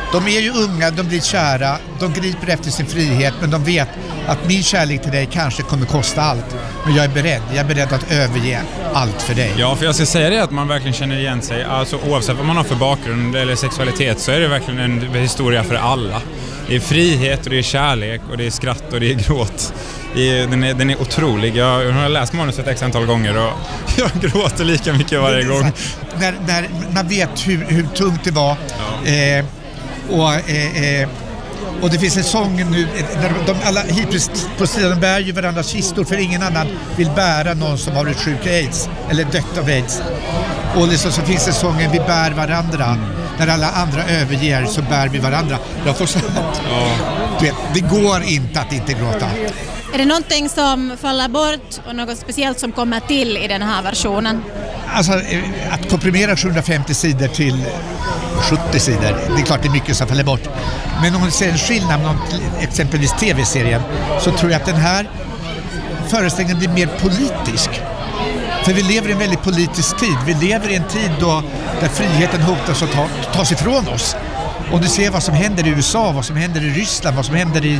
De är ju unga, de blir kära, de griper efter sin frihet, men de vet att min kärlek till dig kanske kommer kosta allt. Men jag är beredd att överge allt för dig. Ja, för jag ska säga det att man verkligen känner igen sig. Alltså oavsett vad man har för bakgrund eller sexualitet så är det verkligen en historia för alla. Det är frihet och det är kärlek och det är skratt och det är gråt. Den är otrolig. Jag har läst manuset ett antal gånger och jag gråter lika mycket varje gång. När man vet hur tungt det var. Ja. Och det finns en sång nu där alla hittills på sidan bär ju varandras kistor, för ingen annan vill bära någon som har varit sjuk AIDS eller dött av AIDS. Och liksom så finns det sången Vi bär varandra. När alla andra överger så bär vi varandra. Jag får säga, det går inte att inte gråta. Är det någonting som faller bort och något speciellt som kommer till i den här versionen? Alltså att komprimera 750 sidor till 70 sidor, det är klart det är mycket som faller bort. Men om man ser en skillnad med exempelvis tv-serien, så tror jag att den här föreställningen blir mer politisk. För vi lever i en väldigt politisk tid. Vi lever i en tid där friheten hotas att tas ifrån oss. Och du ser vad som händer i USA, vad som händer i Ryssland, vad som händer i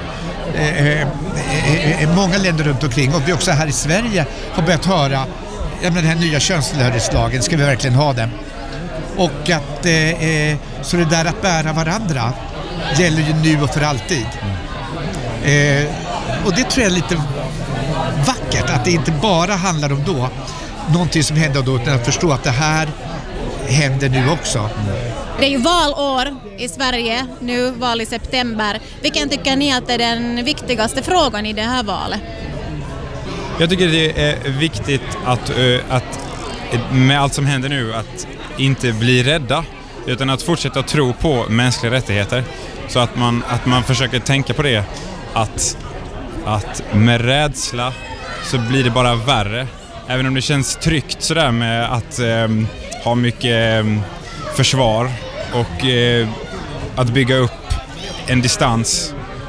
många länder runt omkring. Och vi också här i Sverige har börjat höra den här nya könstillhörighetslagen, ska vi verkligen ha den? Och att så det där att bära varandra gäller ju nu och för alltid. Och det tror jag är lite vackert, att det inte bara handlar om då någonting som händer då, utan att förstå att det här händer nu också. Det är ju valår i Sverige, nu val i september. Vilken tycker ni att är den viktigaste frågan i det här valet? Jag tycker det är viktigt att med allt som händer nu att inte bli rädda, utan att fortsätta tro på mänskliga rättigheter. Så att man försöker tänka på det, att med rädsla så blir det bara värre. Även om det känns tryggt sådär med att ha mycket försvar och att bygga upp en distans